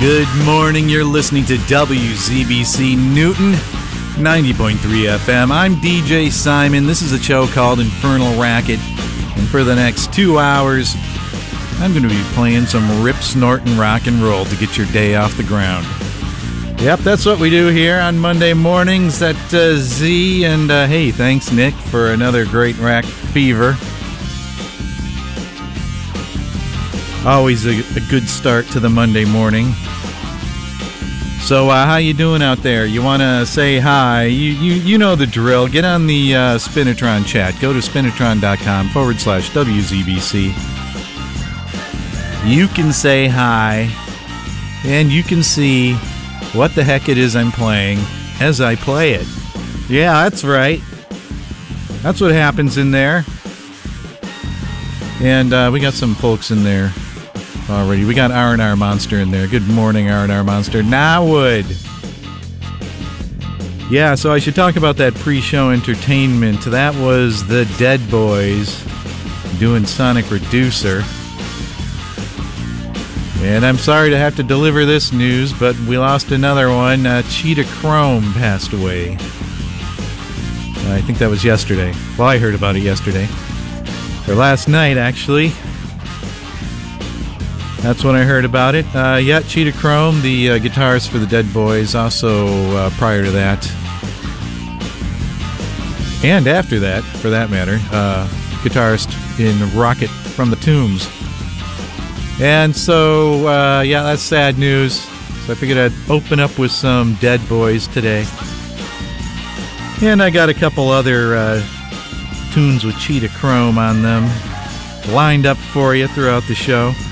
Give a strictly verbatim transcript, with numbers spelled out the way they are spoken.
Good morning, you're listening to W Z B C Newton, ninety point three F M. I'm D J Simon. This is a show called Infernal Racket, and for the next two hours, I'm going to be playing some rip, snort, and rock and roll to get your day off the ground. Yep, that's what we do here on Monday mornings at uh, Z, and uh, hey, thanks, Nick, for another great Rack Fever. Always a, a good start to the Monday morning. So, uh, how you doing out there? You want to say hi? You, you you know the drill. Get on the uh, Spinatron chat. Go to spinatron.com forward slash WZBC. You can say hi, and you can see what the heck it is I'm playing as I play it. Yeah, that's right. That's what happens in there. And uh, we got some folks in there already. We got R and R Monster in there. Good morning, R and R Monster. Nawood. Yeah, so I should talk about that pre-show entertainment. That was the Dead Boys doing Sonic Reducer. And I'm sorry to have to deliver this news, but we lost another one. Uh, Cheetah Chrome passed away. I think that was yesterday. Well, I heard about it yesterday. Or last night, actually. That's when I heard about it. Uh, yeah, Cheetah Chrome, the uh, guitarist for the Dead Boys, also uh, prior to that. And after that, for that matter, uh, guitarist in Rocket from the Tombs. And so, uh, yeah, that's sad news. So I figured I'd open up with some Dead Boys today. And I got a couple other uh, tunes with Cheetah Chrome on them lined up for you throughout the show.